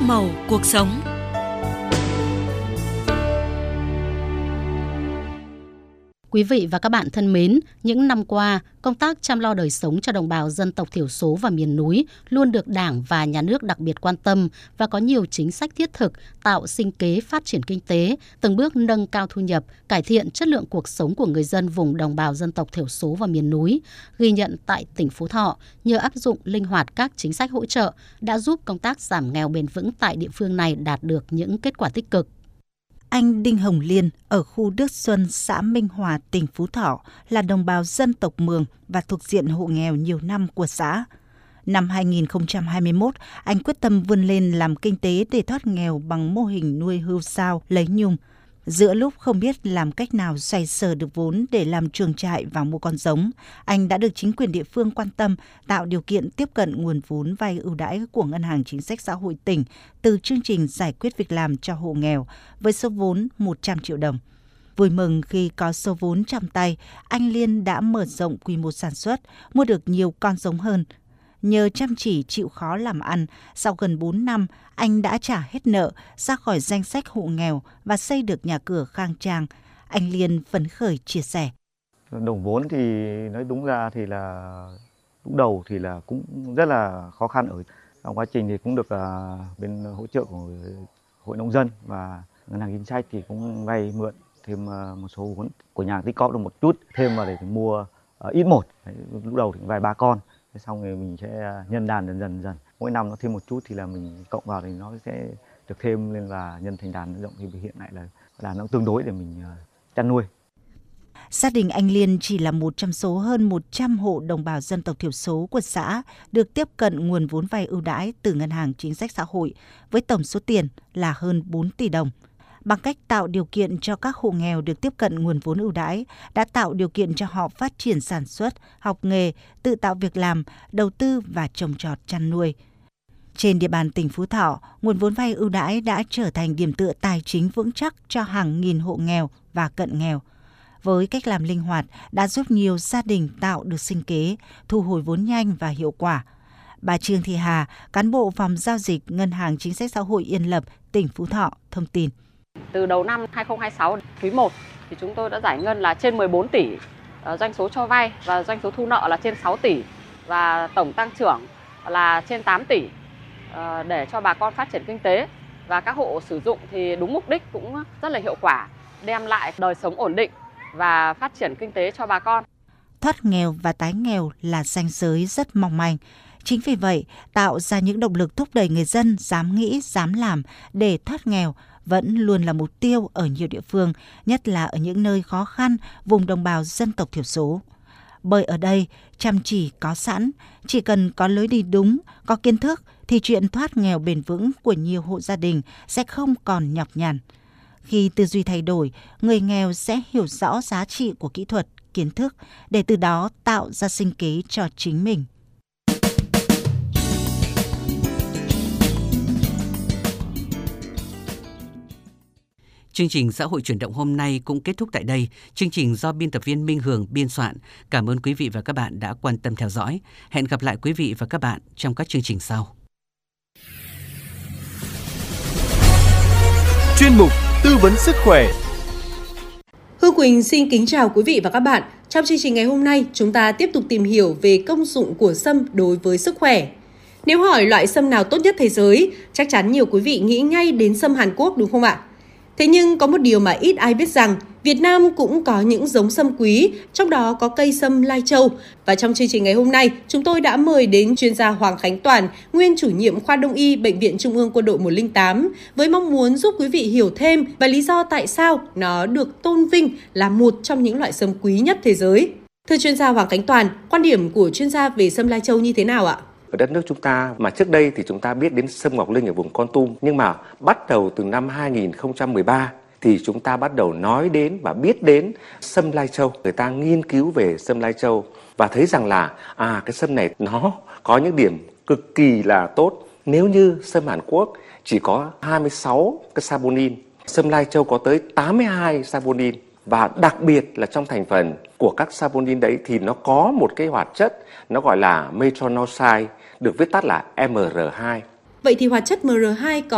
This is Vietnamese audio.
màu cuộc sống. Quý vị và các bạn thân mến, những năm qua, công tác chăm lo đời sống cho đồng bào dân tộc thiểu số và miền núi luôn được Đảng và Nhà nước đặc biệt quan tâm và có nhiều chính sách thiết thực tạo sinh kế phát triển kinh tế, từng bước nâng cao thu nhập, cải thiện chất lượng cuộc sống của người dân vùng đồng bào dân tộc thiểu số và miền núi. Ghi nhận tại tỉnh Phú Thọ, nhờ áp dụng linh hoạt các chính sách hỗ trợ đã giúp công tác giảm nghèo bền vững tại địa phương này đạt được những kết quả tích cực. Anh Đinh Hồng Liên ở khu Đức Xuân, xã Minh Hòa, tỉnh Phú Thọ là đồng bào dân tộc Mường và thuộc diện hộ nghèo nhiều năm của xã. Năm 2021, anh quyết tâm vươn lên làm kinh tế để thoát nghèo bằng mô hình nuôi hươu sao lấy nhung. Giữa lúc không biết làm cách nào xoay sở được vốn để làm chuồng trại và mua con giống, anh đã được chính quyền địa phương quan tâm tạo điều kiện tiếp cận nguồn vốn vay ưu đãi của Ngân hàng Chính sách Xã hội tỉnh từ chương trình giải quyết việc làm cho hộ nghèo với số vốn 100 triệu đồng. Vui mừng khi có số vốn trong tay, anh Liên đã mở rộng quy mô sản xuất, mua được nhiều con giống hơn. Nhờ chăm chỉ chịu khó làm ăn, sau gần 4 năm, anh đã trả hết nợ, ra khỏi danh sách hộ nghèo và xây được nhà cửa khang trang. Anh Liên phấn khởi chia sẻ. Đồng vốn thì nói đúng ra thì là lúc đầu thì là cũng rất là khó khăn, ở trong quá trình thì cũng được bên hỗ trợ của Hội Nông dân và Ngân hàng Chính sách thì cũng vay mượn thêm một số vốn của nhà tích cóp được một chút thêm vào để mua ít một. Đấy, lúc đầu thì vài ba con. Xong rồi mình sẽ nhân đàn dần. Mỗi năm nó thêm một chút thì là mình cộng vào thì nó sẽ được thêm lên và nhân thành đàn rộng, thì hiện tại là nó tương đối để mình chăn nuôi. Gia đình anh Liên chỉ là một trong số hơn 100 hộ đồng bào dân tộc thiểu số của xã được tiếp cận nguồn vốn vay ưu đãi từ Ngân hàng Chính sách Xã hội với tổng số tiền là hơn 4 tỷ đồng. Bằng cách tạo điều kiện cho các hộ nghèo được tiếp cận nguồn vốn ưu đãi, đã tạo điều kiện cho họ phát triển sản xuất, học nghề, tự tạo việc làm, đầu tư và trồng trọt chăn nuôi. Trên địa bàn tỉnh Phú Thọ, nguồn vốn vay ưu đãi đã trở thành điểm tựa tài chính vững chắc cho hàng nghìn hộ nghèo và cận nghèo. Với cách làm linh hoạt đã giúp nhiều gia đình tạo được sinh kế, thu hồi vốn nhanh và hiệu quả. Bà Trương Thị Hà, cán bộ phòng giao dịch Ngân hàng Chính sách Xã hội Yên Lập, tỉnh Phú Thọ thông tin. Từ đầu năm 2026 quý 1 thì chúng tôi đã giải ngân là trên 14 tỷ doanh số cho vay và doanh số thu nợ là trên 6 tỷ và tổng tăng trưởng là trên 8 tỷ để cho bà con phát triển kinh tế, và các hộ sử dụng thì đúng mục đích cũng rất là hiệu quả, đem lại đời sống ổn định và phát triển kinh tế cho bà con. Thoát nghèo và tái nghèo là ranh giới rất mong manh. Chính vì vậy, tạo ra những động lực thúc đẩy người dân dám nghĩ, dám làm để thoát nghèo vẫn luôn là mục tiêu ở nhiều địa phương, nhất là ở những nơi khó khăn, vùng đồng bào dân tộc thiểu số. Bởi ở đây, chăm chỉ có sẵn, chỉ cần có lối đi đúng, có kiến thức thì chuyện thoát nghèo bền vững của nhiều hộ gia đình sẽ không còn nhọc nhằn. Khi tư duy thay đổi, người nghèo sẽ hiểu rõ giá trị của kỹ thuật, kiến thức để từ đó tạo ra sinh kế cho chính mình. Chương trình Xã hội chuyển động hôm nay cũng kết thúc tại đây. Chương trình do biên tập viên Minh Hường biên soạn. Cảm ơn quý vị và các bạn đã quan tâm theo dõi. Hẹn gặp lại quý vị và các bạn trong các chương trình sau. Chuyên mục Tư vấn sức khỏe. Hương Quỳnh xin kính chào quý vị và các bạn. Trong chương trình ngày hôm nay, chúng ta tiếp tục tìm hiểu về công dụng của sâm đối với sức khỏe. Nếu hỏi loại sâm nào tốt nhất thế giới, chắc chắn nhiều quý vị nghĩ ngay đến sâm Hàn Quốc đúng không ạ? Thế nhưng có một điều mà ít ai biết rằng Việt Nam cũng có những giống sâm quý, trong đó có cây sâm Lai Châu. Và trong chương trình ngày hôm nay, chúng tôi đã mời đến chuyên gia Hoàng Khánh Toàn, nguyên chủ nhiệm khoa Đông y Bệnh viện Trung ương Quân đội 108, với mong muốn giúp quý vị hiểu thêm và lý do tại sao nó được tôn vinh là một trong những loại sâm quý nhất thế giới. Thưa chuyên gia Hoàng Khánh Toàn, quan điểm của chuyên gia về sâm Lai Châu như thế nào ạ? Ở đất nước chúng ta mà trước đây thì chúng ta biết đến sâm Ngọc Linh ở vùng Kon Tum, nhưng mà bắt đầu từ năm 2013 thì chúng ta bắt đầu nói đến và biết đến sâm Lai Châu. Người ta nghiên cứu về sâm Lai Châu và thấy rằng là cái sâm này nó có những điểm cực kỳ là tốt. Nếu như sâm Hàn Quốc chỉ có 26 cái saponin, sâm Lai Châu có tới 82 saponin. Và đặc biệt là trong thành phần của các saponin đấy thì nó có một cái hoạt chất nó gọi là metronidazole, được viết tắt là MR2. Vậy thì hoạt chất MR2 có